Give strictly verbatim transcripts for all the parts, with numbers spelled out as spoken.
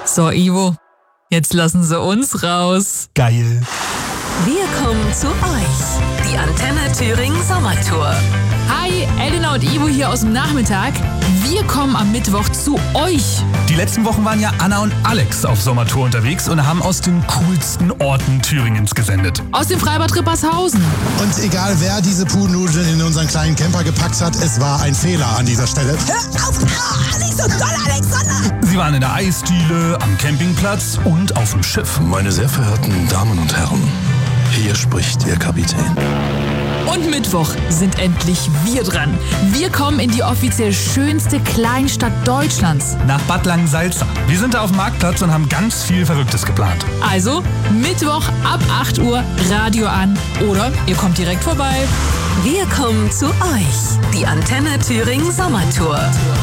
So, Ivo, jetzt lassen Sie uns raus. Geil. Wir kommen zu euch. Die Antenne Thüringen Sommertour. Hi, Elena und Ivo hier aus dem Nachmittag. Wir kommen am Mittwoch zu euch. Die letzten Wochen waren ja Anna und Alex auf Sommertour unterwegs und haben aus den coolsten Orten Thüringens gesendet. Aus dem Freibad Rippershausen. Und egal wer diese Pudelnudeln in unseren kleinen Camper gepackt hat, es war ein Fehler an dieser Stelle. Hör auf! Ah, nicht so doll, Alexander! Sie waren in der Eisdiele, am Campingplatz und auf dem Schiff. Meine sehr verehrten Damen und Herren, hier spricht Ihr Kapitän. Und Mittwoch sind endlich wir dran. Wir kommen in die offiziell schönste Kleinstadt Deutschlands. Nach Bad Langensalza. Wir sind da auf dem Marktplatz und haben ganz viel Verrücktes geplant. Also Mittwoch ab acht Uhr Radio an oder ihr kommt direkt vorbei. Wir kommen zu euch. Die Antenne Thüringen Sommertour.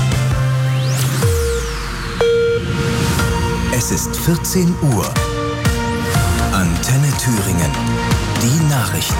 Es ist vierzehn Uhr. Antenne Thüringen. Die Nachrichten.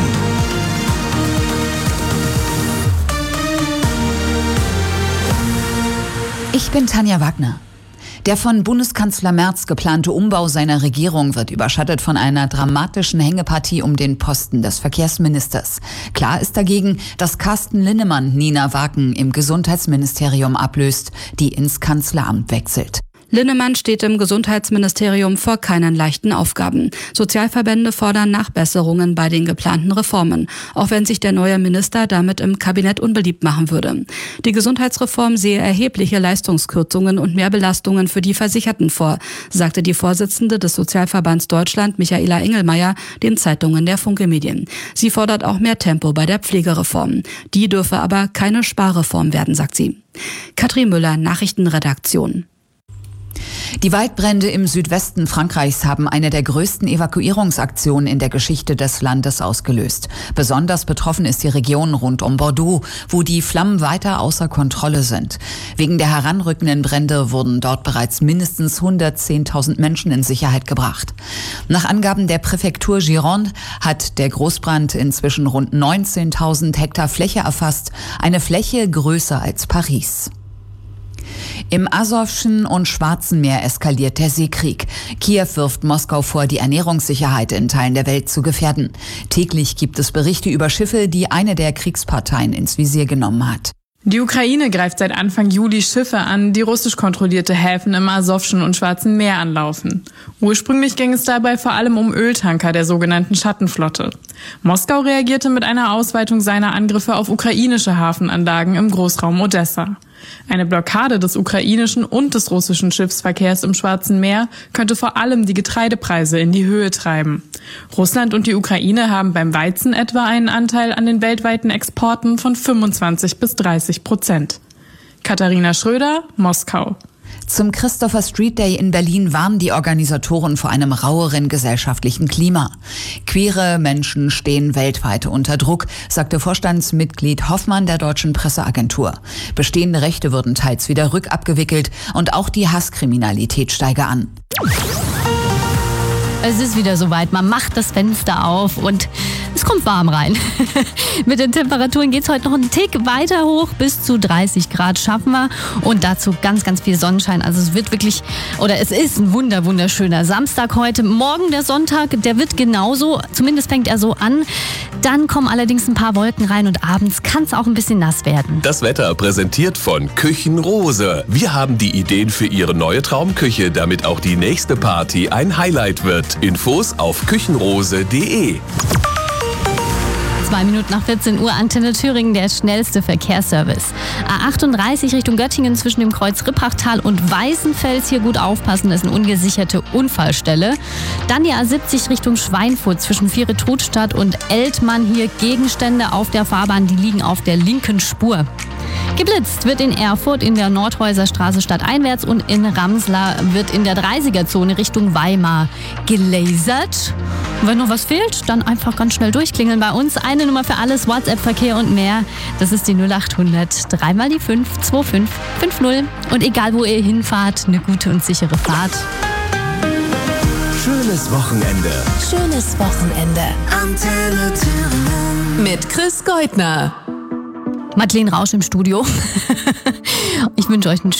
Ich bin Tanja Wagner. Der von Bundeskanzler Merz geplante Umbau seiner Regierung wird überschattet von einer dramatischen Hängepartie um den Posten des Verkehrsministers. Klar ist dagegen, dass Carsten Linnemann Nina Wagen im Gesundheitsministerium ablöst, die ins Kanzleramt wechselt. Linnemann steht im Gesundheitsministerium vor keinen leichten Aufgaben. Sozialverbände fordern Nachbesserungen bei den geplanten Reformen, auch wenn sich der neue Minister damit im Kabinett unbeliebt machen würde. Die Gesundheitsreform sehe erhebliche Leistungskürzungen und Mehrbelastungen für die Versicherten vor, sagte die Vorsitzende des Sozialverbands Deutschland, Michaela Engelmeier, den Zeitungen der Funke Medien. Sie fordert auch mehr Tempo bei der Pflegereform. Die dürfe aber keine Sparreform werden, sagt sie. Katrin Müller, Nachrichtenredaktion. Die Waldbrände im Südwesten Frankreichs haben eine der größten Evakuierungsaktionen in der Geschichte des Landes ausgelöst. Besonders betroffen ist die Region rund um Bordeaux, wo die Flammen weiter außer Kontrolle sind. Wegen der heranrückenden Brände wurden dort bereits mindestens hundertzehntausend Menschen in Sicherheit gebracht. Nach Angaben der Präfektur Gironde hat der Großbrand inzwischen rund neunzehntausend Hektar Fläche erfasst, eine Fläche größer als Paris. Im Asowschen und Schwarzen Meer eskaliert der Seekrieg. Kiew wirft Moskau vor, die Ernährungssicherheit in Teilen der Welt zu gefährden. Täglich gibt es Berichte über Schiffe, die eine der Kriegsparteien ins Visier genommen hat. Die Ukraine greift seit Anfang Juli Schiffe an, die russisch kontrollierte Häfen im Asowschen und Schwarzen Meer anlaufen. Ursprünglich ging es dabei vor allem um Öltanker der sogenannten Schattenflotte. Moskau reagierte mit einer Ausweitung seiner Angriffe auf ukrainische Hafenanlagen im Großraum Odessa. Eine Blockade des ukrainischen und des russischen Schiffsverkehrs im Schwarzen Meer könnte vor allem die Getreidepreise in die Höhe treiben. Russland und die Ukraine haben beim Weizen etwa einen Anteil an den weltweiten Exporten von fünfundzwanzig bis dreißig Prozent. Katharina Schröder, Moskau. Zum Christopher Street Day in Berlin warnen die Organisatoren vor einem raueren gesellschaftlichen Klima. Queere Menschen stehen weltweit unter Druck, sagte Vorstandsmitglied Hoffmann der Deutschen Presseagentur. Bestehende Rechte würden teils wieder rückabgewickelt und auch die Hasskriminalität steige an. Es ist wieder soweit, man macht das Fenster auf und es kommt warm rein. Mit den Temperaturen geht es heute noch einen Tick weiter hoch, bis zu dreißig Grad schaffen wir und dazu ganz, ganz viel Sonnenschein. Also es wird wirklich, oder es ist ein wunder, wunderschöner Samstag heute. Morgen der Sonntag, der wird genauso, zumindest fängt er so an. Dann kommen allerdings ein paar Wolken rein und abends kann es auch ein bisschen nass werden. Das Wetter präsentiert von Küchenrose. Wir haben die Ideen für Ihre neue Traumküche, damit auch die nächste Party ein Highlight wird. Infos auf küchenrose punkt de. Zwei Minuten nach vierzehn Uhr, Antenne Thüringen, der schnellste Verkehrsservice. A achtunddreißig Richtung Göttingen zwischen dem Kreuz Rippachtal und Weißenfels. Hier gut aufpassen, das ist eine ungesicherte Unfallstelle. Dann die A siebzig Richtung Schweinfurt zwischen Viere-Trudstadt und Eltmann. Hier Gegenstände auf der Fahrbahn, die liegen auf der linken Spur. Geblitzt wird in Erfurt in der Nordhäuserstraße stadteinwärts und in Ramslar wird in der dreißiger-Zone Richtung Weimar gelasert. Und wenn noch was fehlt, dann einfach ganz schnell durchklingeln bei uns. Eine Nummer für alles, WhatsApp-Verkehr und mehr. Das ist die null achthundert, dreimal die fünf, zwei fünf fünf null. Und egal wo ihr hinfahrt, eine gute und sichere Fahrt. Schönes Wochenende. Schönes Wochenende. Antenne Thüringen. Mit Chris Goldner. Madeleine Rausch im Studio. Ich wünsche euch einen